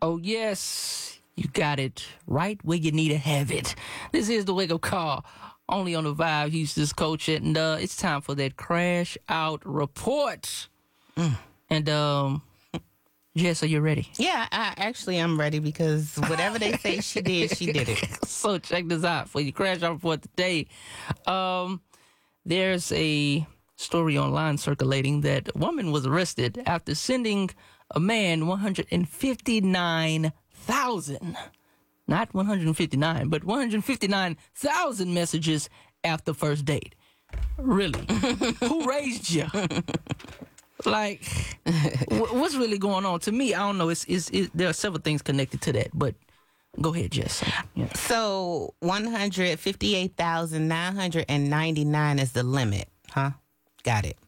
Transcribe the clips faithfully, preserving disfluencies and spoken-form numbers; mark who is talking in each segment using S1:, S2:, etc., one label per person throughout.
S1: Oh, yes. You got it right where you need to have it. This is the Wake Up Call, only on the Vibe, Houston's Coach. And uh, it's time for that Crash Out Report. Mm. And, um, Jess, are you ready?
S2: Yeah, I actually am ready because whatever they say she did, she did it.
S1: So check this out for your Crash Out Report today. Um, there's a story online circulating that a woman was arrested after sending a man one hundred fifty-nine thousand, not one hundred fifty-nine, but one hundred fifty-nine thousand messages after first date. Really? Who raised you? Like, what's really going on? To me, I don't know. It's, it's, it, there are several things connected to that, but go ahead, Jess. Yeah.
S2: So one hundred fifty-eight thousand nine hundred ninety-nine is the limit, huh? Got it.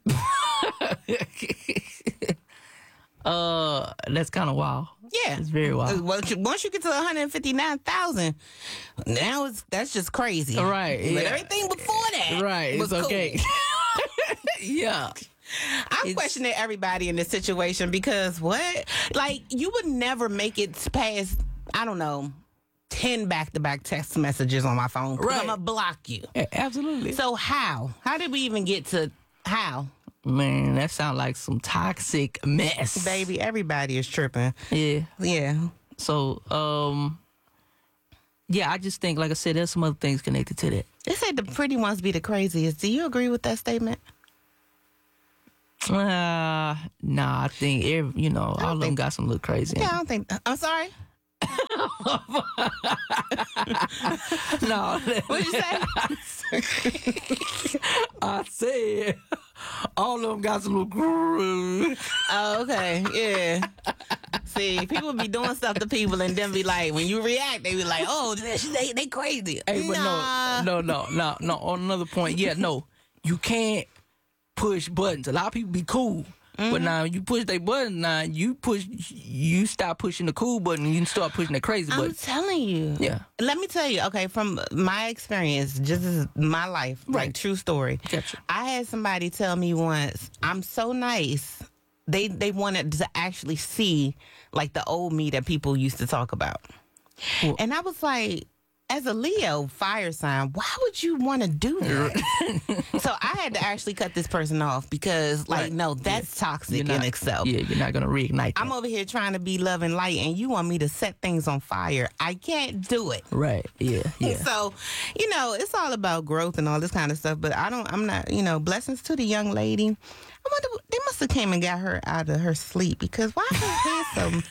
S1: uh, that's kind of wild.
S2: Yeah,
S1: it's very wild.
S2: Once you, once you get to one hundred fifty-nine thousand, now it's that's just crazy,
S1: right?
S2: But
S1: yeah.
S2: everything before that,
S1: right?
S2: was
S1: it's okay.
S2: Cool.
S1: Yeah.
S2: I'm
S1: it's,
S2: questioning everybody in this situation because what? Like, you would never make it past, I don't know, ten back-to-back text messages on my phone. Right. I'm going to block you.
S1: Absolutely.
S2: So how? How did we even get to how?
S1: Man, that sounds like some toxic mess.
S2: Baby, everybody is tripping.
S1: Yeah.
S2: Yeah.
S1: So, um, yeah, I just think, like I said, there's some other things connected to that.
S2: They say the pretty ones be the craziest. Do you agree with that statement?
S1: Uh, nah, I think, every, you know, all of them got some little crazy.
S2: Yeah, I don't think. I'm sorry.
S1: No.
S2: What'd you say?
S1: I said all of them got some little groove.
S2: Oh, okay. Yeah. See, people be doing stuff to people and then be like, when you react, they be like, oh, they, they crazy.
S1: Hey, but
S2: nah.
S1: no, no, no, no, no. On another point, yeah, no, you can't push buttons. A lot of people be cool. Mm-hmm. But now you push their button, now you push, you stop pushing the cool button and you start pushing the crazy button.
S2: I'm telling you.
S1: Yeah.
S2: Let me tell you, okay, from my experience, just as my life,
S1: right.
S2: Like true story.
S1: Gotcha.
S2: I had somebody tell me once, I'm so nice. They they wanted to actually see like the old me that people used to talk about. Well, and I was like, as a Leo fire sign, why would you want to do that? So I had to actually cut this person off because, like, right. no, that's yeah. toxic
S1: not,
S2: in itself.
S1: Yeah, you're not going to reignite that.
S2: I'm over here trying to be love and light, and you want me to set things on fire. I can't do it.
S1: Right, yeah, yeah.
S2: So, you know, it's all about growth and all this kind of stuff, but I don't, I'm not, you know, blessings to the young lady. I wonder, they must have came and got her out of her sleep because why her hair so...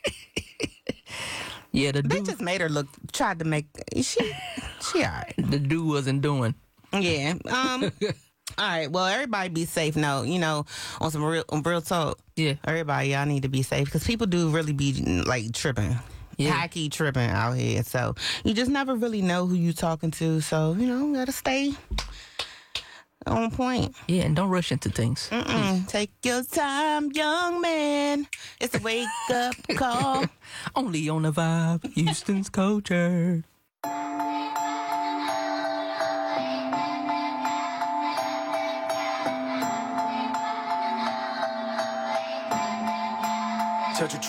S1: Yeah, the
S2: they
S1: dude,
S2: just made her look. Tried to make she she all right.
S1: The dude wasn't doing.
S2: Yeah. Um. All right. Well, everybody be safe. No, you know, on some real on real talk.
S1: Yeah.
S2: Everybody, y'all need to be safe because people do really be like tripping, yeah. hacky tripping out here. So you just never really know who you talking to. So you know, gotta stay on point.
S1: Yeah, and don't rush into things.
S2: Mm-mm. Take your time, young man. It's a wake up call.
S1: Only on the Vibe, Houston's culture. Touch a